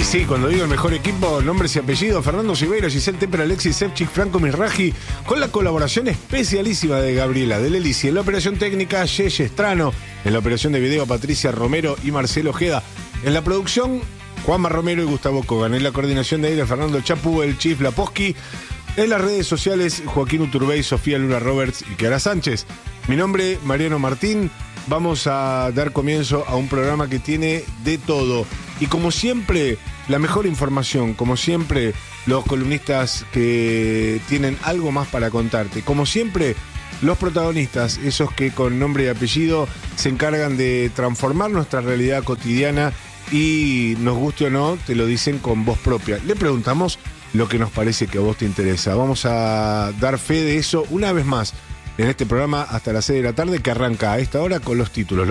Sí, cuando digo el mejor equipo, nombres y apellidos: Fernando Siveiro, Giselle Tepper, Alexis Sevchik, Franco Misraji, con la colaboración especialísima de Gabriela Del Elici. En la operación técnica, Yeye Estrano. En la operación de video, Patricia Romero y Marcelo Ojeda. En la producción, Juanma Romero y Gustavo Kogan. En la coordinación de aire, Fernando Chapu, el Chief Laposki. En las redes sociales, Joaquín Uturbey, Sofía Luna Roberts y Kiara Sánchez. Mi nombre, Mariano Martín. Vamos a dar comienzo a un programa que tiene de todo. Y como siempre, la mejor información. Como siempre, los columnistas que tienen algo más para contarte. Como siempre, los protagonistas, esos que con nombre y apellido se encargan de transformar nuestra realidad cotidiana y, nos guste o no, te lo dicen con voz propia. Le preguntamos lo que nos parece que a vos te interesa. Vamos a dar fe de eso una vez más en este programa hasta las 6 de la tarde, que arranca a esta hora con los títulos.